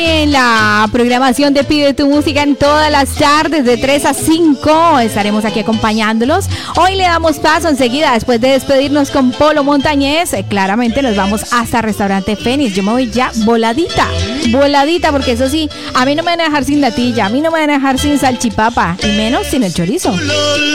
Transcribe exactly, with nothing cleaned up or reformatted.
En la programación de Pide tu Música en todas las tardes de tres a cinco estaremos aquí acompañándolos. Hoy le damos paso enseguida, después de despedirnos con Polo Montañez, eh, claramente nos vamos hasta Restaurante Fénix. Yo me voy ya voladita, voladita, porque eso sí, a mí no me van a dejar sin natilla, a mí no me van a dejar sin salchipapa, y menos sin el chorizo.